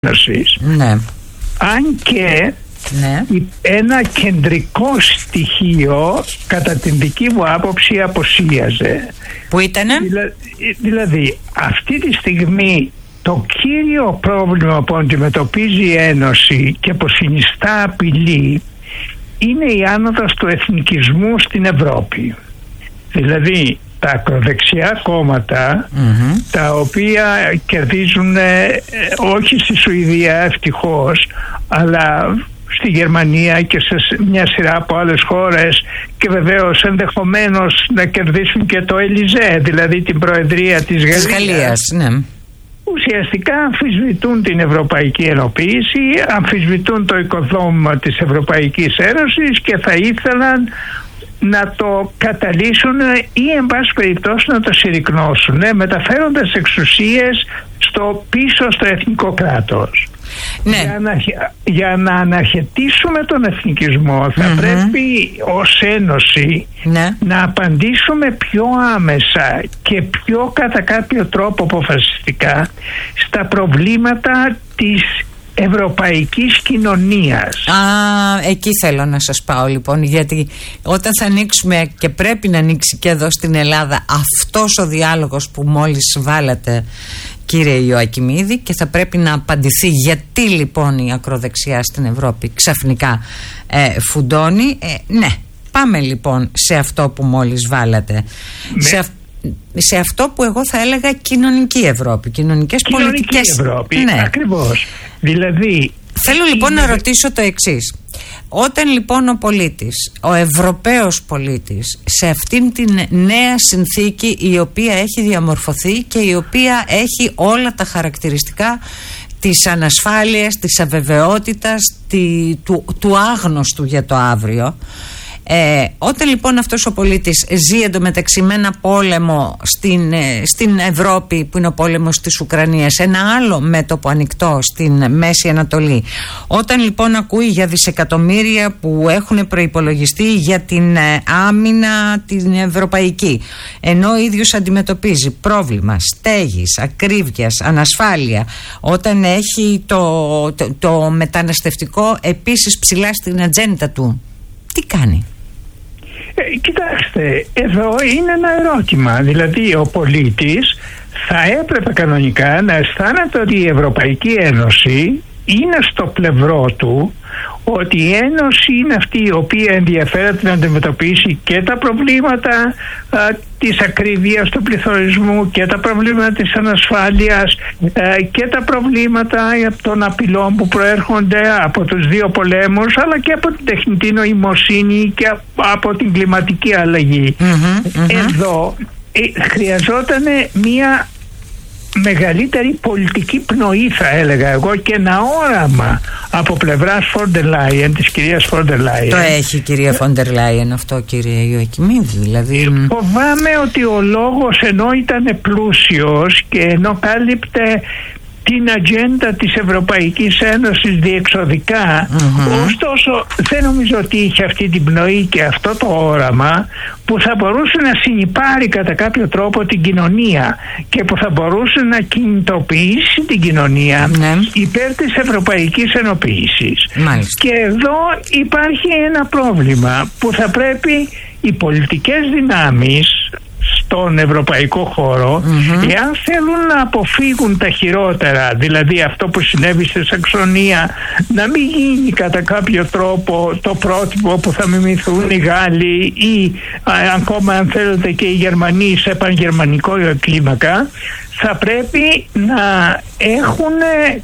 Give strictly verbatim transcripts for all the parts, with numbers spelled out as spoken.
Ένωσης. Ναι. Αν και ναι. ένα κεντρικό στοιχείο κατά την δική μου άποψη αποσίαζε. Που ήτανε? Δηλα, δηλαδή αυτή τη στιγμή το κύριο πρόβλημα που αντιμετωπίζει η Ένωση και που συνιστά απειλή είναι η άνοδος του εθνικισμού στην Ευρώπη. Δηλαδή τα ακροδεξιά κόμματα, mm-hmm. τα οποία κερδίζουν ε, όχι στη Σουηδία ευτυχώς, αλλά στη Γερμανία και σε μια σειρά από άλλες χώρες, και βεβαίως ενδεχομένως να κερδίσουν και το Ελιζέ, δηλαδή την Προεδρία της Γαλλίας, της Γαλλίας, ναι. Ουσιαστικά αμφισβητούν την Ευρωπαϊκή Ενοποίηση, αμφισβητούν το οικοδόμημα της Ευρωπαϊκής Ένωσης και θα ήθελαν να το καταλύσουν ή εν πάση περιπτώσει να το συρρικνώσουν, μεταφέροντας εξουσίες στο πίσω στο εθνικό κράτος. Ναι. Για, να, για να αναχαιτήσουμε τον εθνικισμό θα mm-hmm. πρέπει ως Ένωση ναι. να απαντήσουμε πιο άμεσα και πιο κατά κάποιο τρόπο αποφασιστικά στα προβλήματα της ευρωπαϊκής κοινωνίας. Α, εκεί θέλω να σας πάω λοιπόν, γιατί όταν θα ανοίξουμε, και πρέπει να ανοίξει και εδώ στην Ελλάδα αυτός ο διάλογος που μόλις βάλατε, κύριε Ιωακημίδη, και θα πρέπει να απαντηθεί γιατί λοιπόν η ακροδεξιά στην Ευρώπη ξαφνικά ε, φουντώνει. Ε, ναι, πάμε λοιπόν σε αυτό που μόλις βάλατε. Ναι. Σε, σε αυτό που εγώ θα έλεγα κοινωνική Ευρώπη, κοινωνικές κοινωνική πολιτικές. Ευρώπη, ναι. Ακριβώς. Δηλαδή, θέλω λοιπόν είναι... να ρωτήσω το εξής. Όταν λοιπόν ο πολίτης, ο Ευρωπαίος πολίτης, σε αυτήν την νέα συνθήκη η οποία έχει διαμορφωθεί και η οποία έχει όλα τα χαρακτηριστικά της ανασφάλειας, της αβεβαιότητας, τη, του, του άγνωστου για το αύριο, Ε, όταν λοιπόν αυτός ο πολίτης ζει εντωμεταξύ με ένα πόλεμο στην, ε, στην Ευρώπη που είναι ο πόλεμος της Ουκρανίας, ένα άλλο μέτωπο ανοιχτό στην Μέση Ανατολή, όταν λοιπόν ακούει για δισεκατομμύρια που έχουν προϋπολογιστεί για την ε, άμυνα την ευρωπαϊκή, ενώ ο ίδιος αντιμετωπίζει πρόβλημα στέγης, ακρίβειας, ανασφάλεια, όταν έχει το, το, το μεταναστευτικό επίσης ψηλά στην ατζέντα του, τι κάνει? Ε, κοιτάξτε, εδώ είναι ένα ερώτημα. Δηλαδή ο πολίτης θα έπρεπε κανονικά να αισθάνεται ότι η Ευρωπαϊκή Ένωση είναι στο πλευρό του, ότι η Ένωση είναι αυτή η οποία ενδιαφέρεται να αντιμετωπίσει και τα προβλήματα α, της ακρίβειας του πληθωρισμού και τα προβλήματα της ανασφάλειας α, και τα προβλήματα των απειλών που προέρχονται από τους δύο πολέμους, αλλά και από την τεχνητή νοημοσύνη και από την κλιματική αλλαγή. Mm-hmm, mm-hmm. Εδώ ε, χρειαζόταν μία μεγαλύτερη πολιτική πνοή, θα έλεγα εγώ, και ένα όραμα από πλευράς Φόντερ Λάιεν, της κυρίας Φόντερ Λάιεν. Το έχει η κυρία Φόντερ Λάιεν αυτό, κύριε Ιωακημίδη, δηλαδή. Φοβάμαι ότι ο λόγος, ενώ ήταν πλούσιος και ενώ κάλυπτε την ατζέντα της Ευρωπαϊκής Ένωσης διεξοδικά, mm-hmm. ωστόσο δεν νομίζω ότι είχε αυτή την πνοή και αυτό το όραμα που θα μπορούσε να συνυπάρει κατά κάποιο τρόπο την κοινωνία και που θα μπορούσε να κινητοποιήσει την κοινωνία mm-hmm. υπέρ της Ευρωπαϊκής Ενοποίησης. Μάλιστα. Και εδώ υπάρχει ένα πρόβλημα που θα πρέπει οι πολιτικές δυνάμεις στον ευρωπαϊκό χώρο, mm-hmm. εάν θέλουν να αποφύγουν τα χειρότερα, δηλαδή αυτό που συνέβη στη Σαξονία να μην γίνει κατά κάποιο τρόπο το πρότυπο που θα μιμηθούν οι Γάλλοι ή α, ακόμα αν θέλετε και οι Γερμανοί σε πανγερμανικό κλίμακα, θα πρέπει να έχουν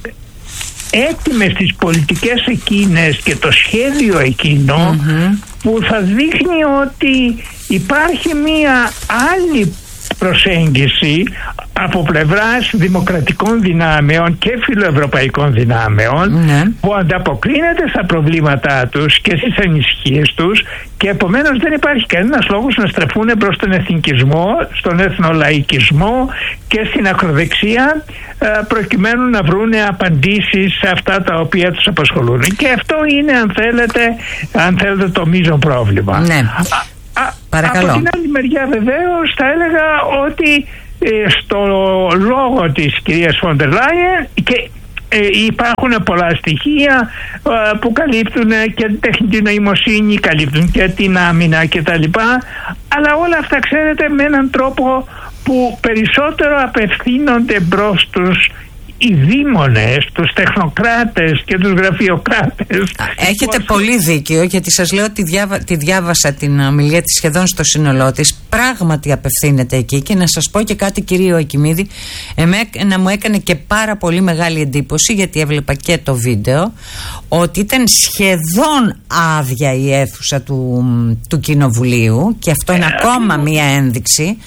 έτοιμες τις πολιτικές εκείνες και το σχέδιο εκείνο mm-hmm. που θα δείχνει ότι υπάρχει μία άλλη προσέγγιση από πλευράς δημοκρατικών δυνάμεων και φιλοευρωπαϊκών δυνάμεων ναι. που ανταποκρίνεται στα προβλήματά τους και στις ανησυχίες τους, και επομένως δεν υπάρχει κανένας λόγος να στραφούν προς τον εθνικισμό, στον εθνολαϊκισμό και στην ακροδεξία προκειμένου να βρουν απαντήσεις σε αυτά τα οποία τους απασχολούν. Και αυτό είναι, αν θέλετε, αν θέλετε το μείζον πρόβλημα. Ναι. Α, Παρακαλώ. από την άλλη μεριά βεβαίως θα έλεγα ότι ε, στο λόγο της κυρίας Φόντερ Λάιεν, και Ε, υπάρχουν πολλά στοιχεία ε, που καλύπτουν και την τεχνητή νοημοσύνη, καλύπτουν και την άμυνα κτλ. Αλλά όλα αυτά, ξέρετε, με έναν τρόπο που περισσότερο απευθύνονται μπρος τους οι δήμονες, τους τεχνοκράτες και τους γραφειοκράτες. Έχετε πολύ δίκιο, γιατί σας λέω ότι διάβα, τη διάβασα την ομιλία της σχεδόν στο σύνολό της. Πράγματι απευθύνεται εκεί. Και να σας πω και κάτι, κύριε Ακιμίδη, εμένα μου έκανε και πάρα πολύ μεγάλη εντύπωση, γιατί έβλεπα και το βίντεο, ότι ήταν σχεδόν άδεια η αίθουσα του, του Κοινοβουλίου, και αυτό είναι ε, ακόμα ε, μία ένδειξη,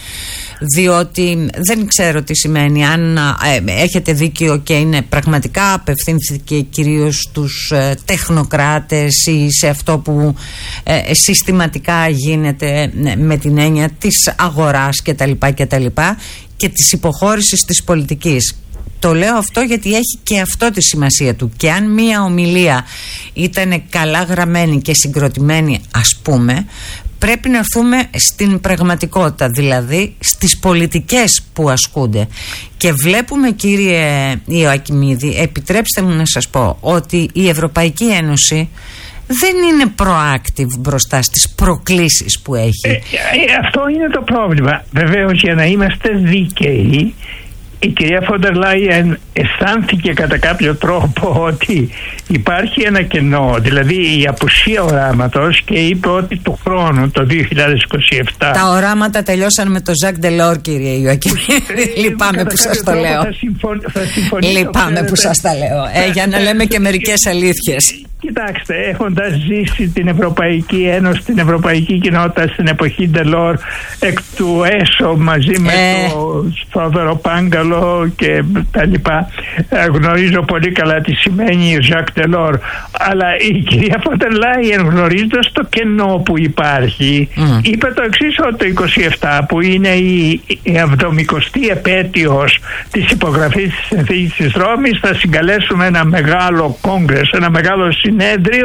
διότι δεν ξέρω τι σημαίνει. Αν ε, έχετε δίκιο και είναι πραγματικά απευθύνθηκε κυρίως στους ε, τεχνοκράτες ή σε αυτό που ε, συστηματικά γίνεται ε, με την έννοια της αγοράς κτλ. κτλ και της υποχώρησης της πολιτικής. Το λέω αυτό γιατί έχει και αυτό τη σημασία του. Και αν μία ομιλία ήταν καλά γραμμένη και συγκροτημένη, ας πούμε, πρέπει να έρθουμε στην πραγματικότητα, δηλαδή στις πολιτικές που ασκούνται. Και βλέπουμε, κύριε Ιωακιμίδη, επιτρέψτε μου να σας πω ότι η Ευρωπαϊκή Ένωση δεν είναι proactive μπροστά στις προκλήσεις που έχει. Ε, ε, αυτό είναι το πρόβλημα. Βεβαίως, για να είμαστε δίκαιοι, η κυρία Φόντερ Λάιεν αισθάνθηκε κατά κάποιο τρόπο ότι υπάρχει ένα κενό, δηλαδή η απουσία οράματος, και είπε ότι του χρόνου, το δύο χιλιάδες είκοσι επτά... Τα οράματα τελειώσαν με τον Ζακ Ντελόρ, κύριε Ιωακιμίδη. Λυπάμαι που σας το λέω. Λυπάμαι που σας τα λέω. Ε, για να λέμε και μερικές αλήθειες. Κοιτάξτε, έχοντας ζήσει την Ευρωπαϊκή Ένωση, την Ευρωπαϊκή Κοινότητα στην εποχή Ντελόρ, εκ του έσω μαζί με ε. το Θόδωρο Πάγκαλο και τα λοιπά, γνωρίζω πολύ καλά τι σημαίνει Ζακ Ντελόρ. Αλλά η κυρία Φόντερ Λάιεν, γνωρίζοντας το κενό που υπάρχει, mm. είπε το εξής, ότι το είκοσι επτά, που είναι η, η εβδομηκοστή επέτειος της υπογραφής της Συνθήκης της Ρώμης, θα συγκαλέσουμε ένα μεγάλο κόγκρες, ένα μεγάλο συνέδριο,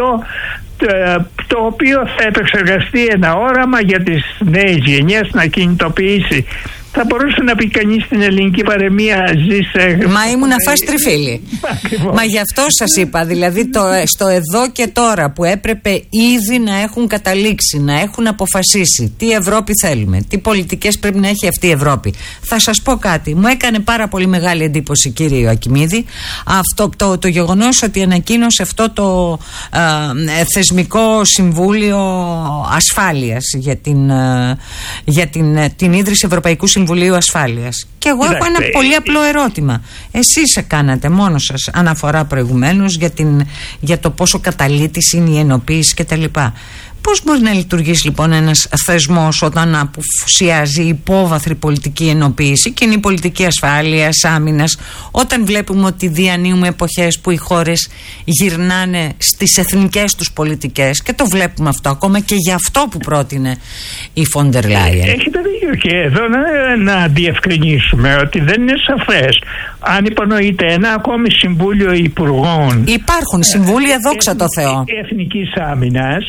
το οποίο θα επεξεργαστεί ένα όραμα για τις νέες γενιές να κινητοποιήσει. Θα μπορούσε να πει κανείς στην ελληνική παροιμία, ζήσε... Μα ήμουν φας τριφύλι. Μα γι' αυτό σας είπα, δηλαδή το, στο εδώ και τώρα που έπρεπε ήδη να έχουν καταλήξει, να έχουν αποφασίσει τι Ευρώπη θέλουμε, τι πολιτικές πρέπει να έχει αυτή η Ευρώπη. Θα σας πω κάτι, μου έκανε πάρα πολύ μεγάλη εντύπωση, κύριε Ιωακιμίδη, αυτό το, το γεγονός ότι ανακοίνωσε αυτό το α, θεσμικό συμβούλιο ασφάλειας για την, α, για την, την ίδρυση Ευρωπαϊκού Συμβουλίου Συμβουλίου Ασφάλειας. Και εγώ έχω ένα πολύ απλό ερώτημα. Εσείς κάνατε μόνο σας αναφορά προηγουμένως για, την, για το πόσο καταλήτης είναι η ενοποίηση κτλ. Πώς μπορεί να λειτουργήσει λοιπόν ένας θεσμός όταν απουσιάζει υπόβαθρη πολιτική ενοποίηση, κοινή πολιτική ασφάλειας, άμυνας, όταν βλέπουμε ότι διανύουμε εποχές που οι χώρες γυρνάνε στις εθνικές τους πολιτικές, και το βλέπουμε αυτό ακόμα και για αυτό που πρότεινε η Φόντερ Λάιεν. Έχετε δίκιο, και εδώ να, να διευκρινίσουμε ότι δεν είναι σαφές αν υπονοείται ένα ακόμη Συμβούλιο Υπουργών. Υπάρχουν συμβούλια, δόξα τω Θεώ, Εθνικής Άμυνας,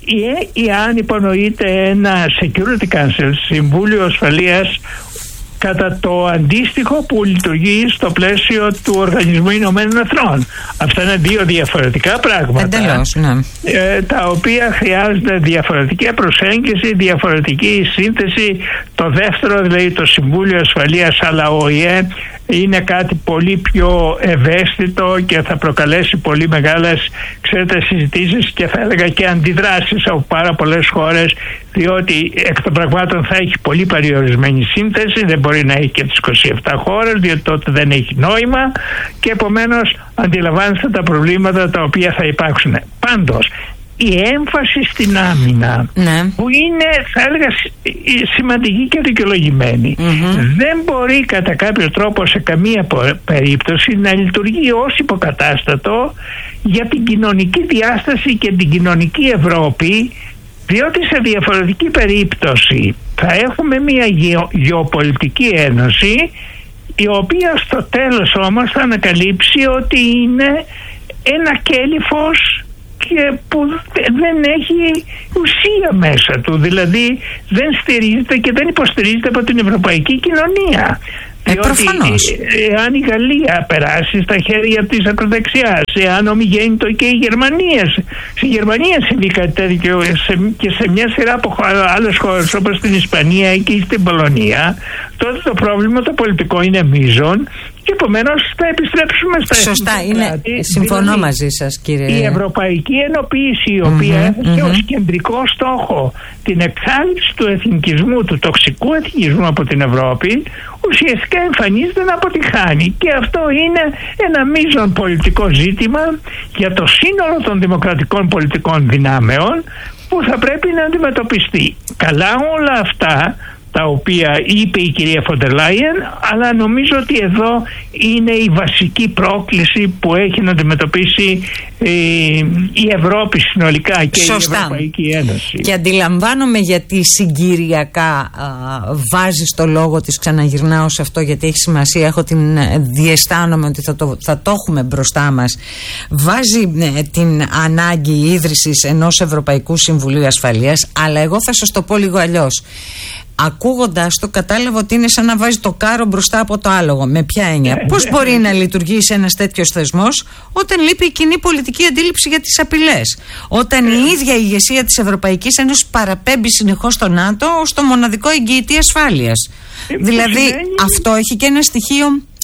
ή αν υπονοείται ένα Security Council, Συμβούλιο Ασφαλείας, κατά το αντίστοιχο που λειτουργεί στο πλαίσιο του Οργανισμού Ηνωμένων Εθνών. Αυτά είναι δύο διαφορετικά πράγματα. Εντελώς, ναι. ε, τα οποία χρειάζονται διαφορετική προσέγγιση, διαφορετική σύνθεση. Το δεύτερο, δηλαδή το Συμβούλιο Ασφαλείας αλλά ο ΟΗΕ, είναι κάτι πολύ πιο ευαίσθητο και θα προκαλέσει πολύ μεγάλες, ξέρετε, συζητήσεις και θα έλεγα και αντιδράσεις από πάρα πολλές χώρες, διότι εκ των πραγμάτων θα έχει πολύ περιορισμένη σύνθεση, δεν μπορεί να έχει και τις είκοσι επτά χώρες, διότι τότε δεν έχει νόημα, και επομένως αντιλαμβάνεστε τα προβλήματα τα οποία θα υπάρξουν. Πάντως, η έμφαση στην άμυνα, ναι, που είναι, θα έλεγα, σημαντική και δικαιολογημένη, mm-hmm. δεν μπορεί κατά κάποιο τρόπο σε καμία περίπτωση να λειτουργεί ως υποκατάστατο για την κοινωνική διάσταση και την κοινωνική Ευρώπη, διότι σε διαφορετική περίπτωση θα έχουμε μια γεω, γεωπολιτική ένωση, η οποία στο τέλος όμως θα ανακαλύψει ότι είναι ένα κέλυφος και που δεν έχει ουσία μέσα του, δηλαδή δεν στηρίζεται και δεν υποστηρίζεται από την ευρωπαϊκή κοινωνία. Διότι εάν η Γαλλία περάσει στα χέρια της ακροδεξιάς, εάν ομιγέννητο και η Γερμανία, στη Γερμανία συμβεί κάτι τέτοιο και σε μια σειρά από άλλες χώρες όπως την Ισπανία ή στην Πολωνία, τότε το πρόβλημα το πολιτικό είναι μείζον και επομένως θα επιστρέψουμε στα Σωστά, είναι. Κράτη. Συμφωνώ δηλαδή, μαζί σας, κύριε. Η Ευρωπαϊκή Ενοποίηση, η οποία mm-hmm, έθεσε mm-hmm. ως κεντρικό στόχο την εξάλληψη του εθνικισμού, του τοξικού εθνικισμού από την Ευρώπη, ουσιαστικά εμφανίζεται να αποτυχάνει. Και αυτό είναι ένα μείζον πολιτικό ζήτημα για το σύνολο των δημοκρατικών πολιτικών δυνάμεων που θα πρέπει να αντιμετωπιστεί. Καλά όλα αυτά τα οποία είπε η κυρία Φοντερ Λάιεν, αλλά νομίζω ότι εδώ είναι η βασική πρόκληση που έχει να αντιμετωπίσει ε, η Ευρώπη συνολικά και Σωστά. η Ευρωπαϊκή Ένωση. Και αντιλαμβάνομαι γιατί συγκυριακά α, βάζει το λόγο της, ξαναγυρνάω σε αυτό γιατί έχει σημασία, έχω την διαισθάνομαι ότι θα το, θα το έχουμε μπροστά μας, βάζει ε, την ανάγκη ίδρυσης ενός Ευρωπαϊκού Συμβουλίου Ασφαλείας, αλλά εγώ θα σας το πω λίγο αλλιώς. Ακούγοντας το, κατάλαβα ότι είναι σαν να βάζει το κάρο μπροστά από το άλογο. Με ποια έννοια? Πώς μπορεί να λειτουργήσει ένας τέτοιος θεσμός όταν λείπει η κοινή πολιτική αντίληψη για τις απειλές? Όταν η ίδια η ηγεσία της Ευρωπαϊκής Ένωσης παραπέμπει συνεχώς στο ΝΑΤΟ ως το μοναδικό εγγυητή ασφάλειας. Δηλαδή αυτό έχει και ένα στοιχείο,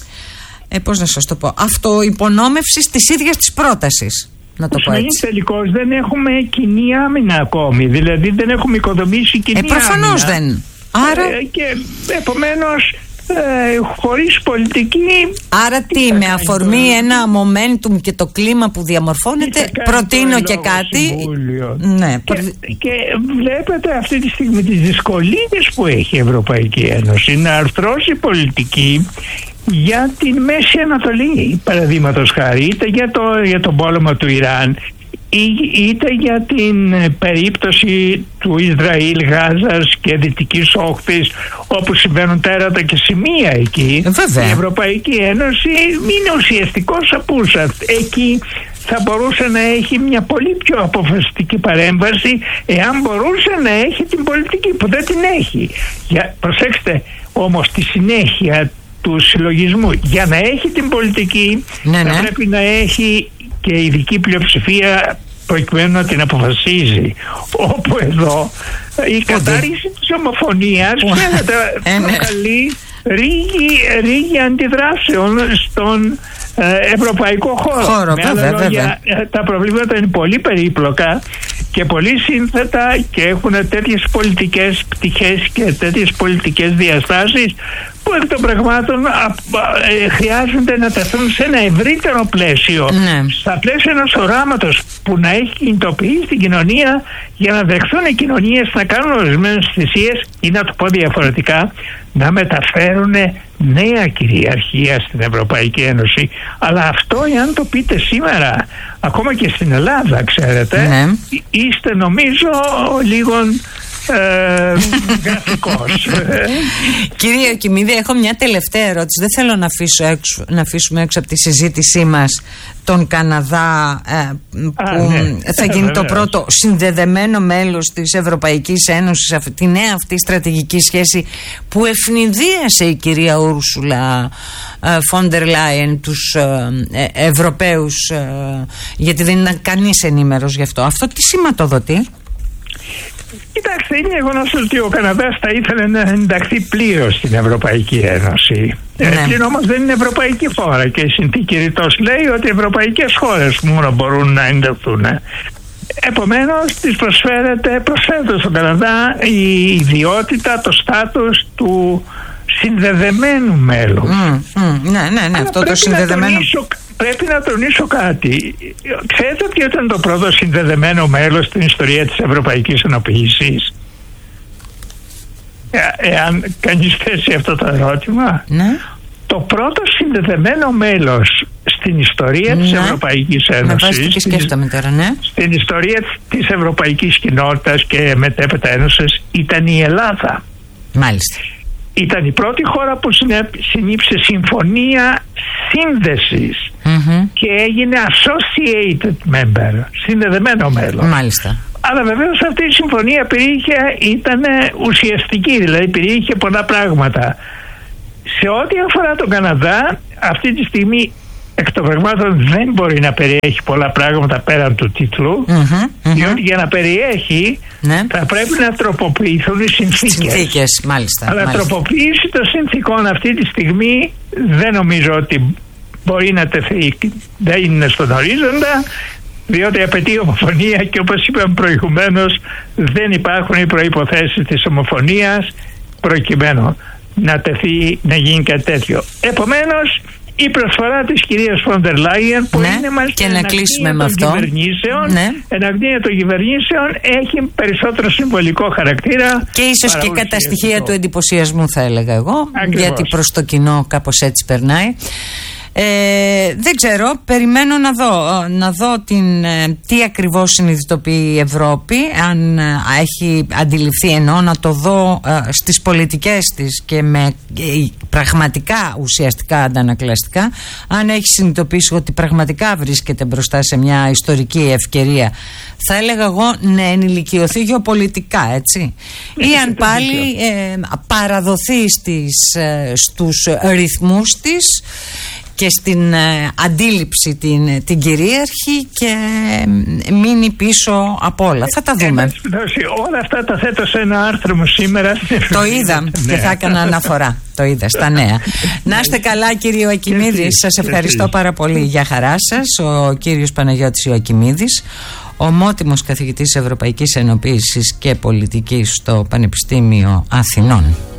ε, πώς να σας το πω, αυτοϋπονόμευσης της ίδιας της πρότασης. Να το πω έτσι. Τελικώς δεν έχουμε κοινή άμυνα ακόμη. Δηλαδή δεν έχουμε οικοδομήσει κοινή άμυνα. Ε, προφανώς δεν. Άρα... Ε, και επομένως ε, χωρίς πολιτική... Άρα τι, με αφορμή το... ένα momentum και το κλίμα που διαμορφώνεται, προτείνω και κάτι... Ναι, και, πρω... και βλέπετε αυτή τη στιγμή τις δυσκολίες που έχει η Ευρωπαϊκή Ένωση να αρθρώσει πολιτική για την Μέση Ανατολή, παραδείγματος χάρη, είτε για, το, για τον πόλεμο του Ιράν, είτε για την περίπτωση του Ισραήλ, Γάζας και Δυτικής Όχθης, όπου συμβαίνουν τέρατα και σημεία εκεί. Βέβαια. Η Ευρωπαϊκή Ένωση είναι ουσιαστικός απούσα. Εκεί θα μπορούσε να έχει μια πολύ πιο αποφασιστική παρέμβαση, εάν μπορούσε να έχει την πολιτική που δεν την έχει. Για, προσέξτε όμως τη συνέχεια του συλλογισμού. Για να έχει την πολιτική ναι, ναι. θα πρέπει να έχει και ειδική πλειοψηφία προκειμένου να την αποφασίζει. Όπου εδώ η κατάργηση της ομοφωνίας φαίνεται προκαλεί ρίγη, ρίγη αντιδράσεων στον ε, ευρωπαϊκό χώρο. χώρο Με βέβαια, άλλα λόγια, βέβαια. Τα προβλήματα είναι πολύ περίπλοκα και πολύ σύνθετα και έχουν τέτοιες πολιτικές πτυχές και τέτοιες πολιτικές διαστάσεις που εκ των πραγμάτων α, α, ε, χρειάζονται να τεθούν σε ένα ευρύτερο πλαίσιο, ναι. στα πλαίσια ενός οράματος που να έχει κινητοποιήσει την κοινωνία για να δεχθούν οι κοινωνίες να κάνουν ορισμένες θυσίες ή, να το πω διαφορετικά, να μεταφέρουν νέα κυριαρχία στην Ευρωπαϊκή Ένωση. Αλλά αυτό, εάν το πείτε σήμερα, ακόμα και στην Ελλάδα, ξέρετε, ναι. είστε νομίζω λίγο ε, γραφικός. Κύριε Αρκιμίδη, έχω μια τελευταία ερώτηση. Δεν θέλω να, αφήσω έξω, να αφήσουμε έξω από τη συζήτησή μας τον Καναδά, ε, που Α, ναι. θα γίνει το πρώτο συνδεδεμένο μέλος της Ευρωπαϊκής Ένωσης, τη νέα αυτή στρατηγική σχέση που ευνηδίασε η κυρία Ούρσουλα Φόντερ Λάιεν τους ε, ε, Ευρωπαίους, ε, γιατί δεν ήταν κανείς ενήμερος γι' αυτό. Αυτό τι σηματοδοτεί? Κοιτάξτε, είναι γεγονός ότι ο Καναδάς θα ήθελε να ενταχθεί πλήρως στην Ευρωπαϊκή Ένωση. Ναι. Ε, πλην όμως δεν είναι ευρωπαϊκή χώρα και η συνθήκη ρητός λέει ότι οι ευρωπαϊκές χώρες μόνο μπορούν να ενταχθούν. Επομένως, της προσφέρεται, προσφέρεται στον Καναδά η ιδιότητα, το στάτους του συνδεδεμένου μέλους. Mm, mm, ναι, ναι, ναι, αυτό το συνδεδεμένο. Να τονίσω, πρέπει να τονίσω κάτι. Ξέρετε ποιο ήταν το πρώτο συνδεδεμένο μέλος στην ιστορία της Ευρωπαϊκής Ενοποίησης? Ε, εάν κανείς θέσει αυτό το ερώτημα, ναι. το πρώτο συνδεδεμένο μέλος στην ιστορία ναι. της Ευρωπαϊκής Ένωσης, και σκέφτομαι τώρα, ναι. στην ιστορία της Ευρωπαϊκής Κοινότητας και μετέπειτα Ένωσης, ήταν η Ελλάδα. Μάλιστα. Ήταν η πρώτη χώρα που συνήψε συμφωνία σύνδεσης mm-hmm. και έγινε associated member, συνδεδεμένο μέλος. Μάλιστα. Αλλά βεβαίως αυτή η συμφωνία περιείχε, ήταν ουσιαστική, δηλαδή περιείχε πολλά πράγματα. Σε ό,τι αφορά τον Καναδά, αυτή τη στιγμή εκ των πραγμάτων δεν μπορεί να περιέχει πολλά πράγματα πέραν του τίτλου, mm-hmm, mm-hmm. διότι για να περιέχει ναι. θα πρέπει να τροποποιηθούν οι συνθήκες. Συνθήκες, μάλιστα. Αλλά μάλιστα. τροποποίηση των συνθήκων αυτή τη στιγμή δεν νομίζω ότι μπορεί να τεθεί, δεν είναι στον ορίζοντα, διότι απαιτεί ομοφωνία και όπως είπαμε προηγουμένως δεν υπάρχουν οι προϋποθέσεις της ομοφωνίας προκειμένου να τεθεί, να γίνει κάτι τέτοιο. Επομένως, η προσφορά της κυρίας Φόντερ Λάιεν που ναι, είναι μάλιστα και να κλείσουμε με αυτό. Κυβερνήσεων, ναι. εναγνία των κυβερνήσεων έχει περισσότερο συμβολικό χαρακτήρα. Και ίσως και κατά στοιχεία του εντυπωσιασμού θα έλεγα εγώ. Ακριβώς. Γιατί προς το κοινό κάπως έτσι περνάει. Ε, δεν ξέρω, περιμένω να δω, να δω την, τι ακριβώς συνειδητοποιεί η Ευρώπη, αν ε, έχει αντιληφθεί, εννοώ να το δω ε, στις πολιτικές της και με ε, πραγματικά ουσιαστικά αντανακλαστικά, αν έχει συνειδητοποιήσει ότι πραγματικά βρίσκεται μπροστά σε μια ιστορική ευκαιρία, θα έλεγα εγώ, να ενηλικιωθεί γεωπολιτικά, έτσι, ή αν πάλι ε, παραδοθεί στις, ε, στους ρυθμούς της και στην ε, αντίληψη την, την κυρίαρχη και ε, μείνει πίσω από όλα. Θα τα δούμε. Ε, όλα αυτά τα θέτω σε ένα άρθρο μου σήμερα. Το είδα και θα έκανα αναφορά. Το είδα στα νέα. Να είστε καλά, κύριε Ιωακιμίδη. Σας ευχαριστώ πάρα πολύ. Για χαρά σας. Ο κύριος Παναγιώτης Ιωακιμίδης, ομότιμος καθηγητής Ευρωπαϊκής Ενοποίησης και Πολιτικής στο Πανεπιστήμιο Αθηνών.